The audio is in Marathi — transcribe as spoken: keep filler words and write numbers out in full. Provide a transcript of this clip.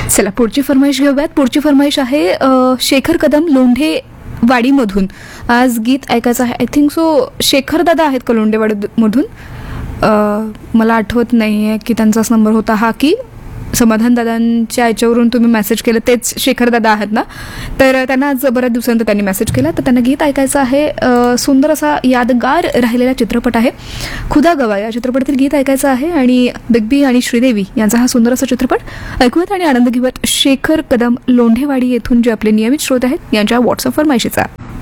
चला पुढची फरमाईश घेऊयात. पुढची फरमाईश आहे अ, शेखर कदम लोंढे वाडीमधून. आज गीत ऐकायचं आहे. आय थिंक सो शेखर दादा आहेत का लोंढेवाडीमधून? अ, मला आठवत नाही आहे की त्यांचाच नंबर होता हा की समाधान दादांच्या याच्यावरून तुम्ही मेसेज केलं तेच शेखर दादा आहेत ना. तर त्यांना आज बऱ्याच दिवसानंतर त्यांनी मेसेज केला. तर त्यांना गीत ऐकायचं आहे. अ, सुंदर असा यादगार राहिलेला चित्रपट आहे खुदा गवा. या चित्रपटातील गीत ऐकायचं आहे आणि बिग बी आणि श्रीदेवी यांचा हा सुंदर असा चित्रपट ऐकूयात आणि आनंद घेऊयात शेखर कदम लोंढेवाडी येथून जे आपले नियमित श्रोते आहेत यांच्या व्हॉट्सअपवर माहितीचा.